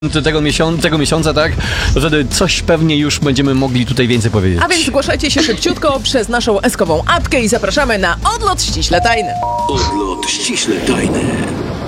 tego miesiąca, tak? Wtedy coś pewnie już będziemy mogli tutaj więcej powiedzieć. A więc zgłaszajcie się szybciutko przez naszą eskową apkę i zapraszamy na Odlot Ściśle Tajny. Odlot ściśle tajny.